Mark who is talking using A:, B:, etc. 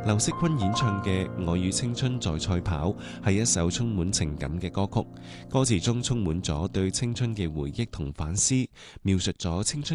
A: 劉惜君演唱嘅《我與青春在賽跑》係一首充滿情感嘅歌曲，歌詞中充滿咗對青春嘅回憶同反思，描述咗青春